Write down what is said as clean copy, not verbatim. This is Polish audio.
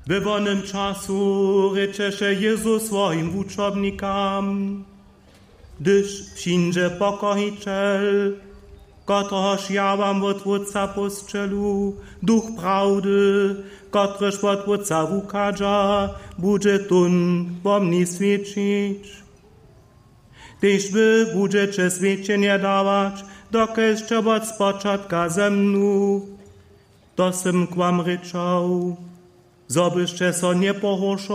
W wolnym czasu rycesze Jezus swoim uczobnikam, gdyż przyjdzie pokochiciel, któregoż ja wam odwódca postrzelu, duch prawdy, któryż odwódca ukaże, będzie tun wam nie świecić. Gdyż wy będziecie świadczenie dawać, dokiż trzeba z początka ze mną, to sem k wam ryczał, zobyście so nie pohorszowali.